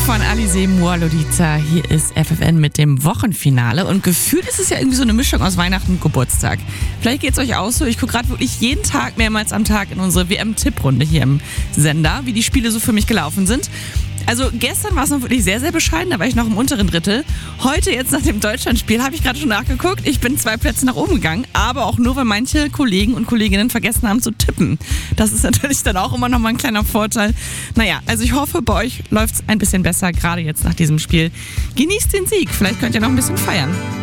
von Alizé Mualodita. Hier ist FFN mit dem Wochenfinale. Und gefühlt ist es ja irgendwie so eine Mischung aus Weihnachten und Geburtstag. Vielleicht geht es euch auch so. Ich gucke gerade wirklich jeden Tag, mehrmals am Tag in unsere WM-Tipprunde hier im Sender, wie die Spiele so für mich gelaufen sind. Also gestern war es noch wirklich sehr, sehr bescheiden, da war ich noch im unteren Drittel. Heute, jetzt nach dem Deutschlandspiel, habe ich gerade schon nachgeguckt. Ich bin 2 Plätze nach oben gegangen, aber auch nur, weil manche Kollegen und Kolleginnen vergessen haben zu tippen. Das ist natürlich dann auch immer noch mal ein kleiner Vorteil. Naja, also ich hoffe, bei euch läuft es ein bisschen besser, gerade jetzt nach diesem Spiel. Genießt den Sieg, vielleicht könnt ihr noch ein bisschen feiern.